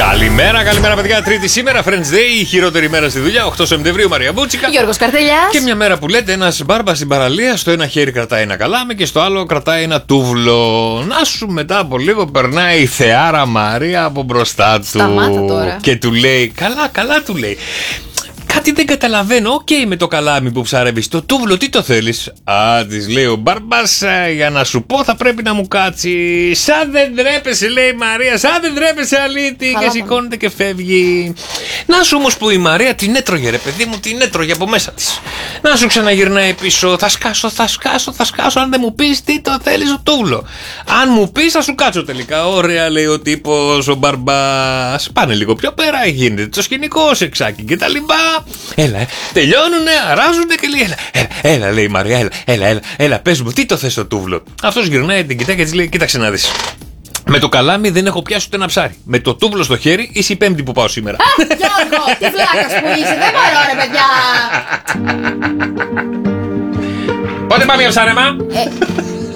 Καλημέρα, καλημέρα παιδιά. Τρίτη σήμερα, Friends Day, η χειρότερη μέρα στη δουλειά. 8 Σεπτεμβρίου, Μαρία Μπούτσικα. Γιώργος Καρτελιάς. Και μια μέρα που λέτε ένας μπάρμπας στην παραλία, στο ένα χέρι κρατάει ένα καλάμι και στο άλλο κρατάει ένα τούβλο. Να σου μετά από λίγο περνάει η θεάρα Μαρία από μπροστά του. Σταμάτα τώρα. Και του λέει, καλά του λέει. Κάτι δεν καταλαβαίνω. Οκ, με το καλάμι που ψαρεύεις. Το τούβλο, τι το θέλεις? Α, της λέει ο μπάρμπας, για να σου πω θα πρέπει να μου κάτσει. Σαν δεν ντρέπεσαι, λέει η Μαρία. Σαν δεν ντρέπεσαι, αλήτη. Και σηκώνεται και φεύγει. Να σου όμως που η Μαρία την έτρωγε, ρε παιδί μου, την έτρωγε από μέσα της. Να σου ξαναγυρνάει πίσω. Θα σκάσω. Αν δεν μου πεις τι το θέλεις το τούβλο. Αν μου πεις θα σου κάτσω τελικά. Ωραία, λέει ο τύπος, ο μπαρμπάς. Πάνε λίγο πιο πέρα, γίνεται το σκηνικό, σεξάκι και τα λοιπά. Έλα, τελειώνουνε, αράζουνε και λέει, έλα, λέει η Μαρία, έλα, πες μου, τι το θες το τούβλο? Αυτός γυρνάει, την κοιτάει και της λέει, κοίταξε να δεις. Με το καλάμι δεν έχω πιάσει ούτε ένα ψάρι. Με το τούβλο στο χέρι είσαι η πέμπτη που πάω σήμερα. Γιώργο, τι φλάκας που είσαι, δεν μπορώ ρε παιδιά. Πότε πάμε για ψάρεμα?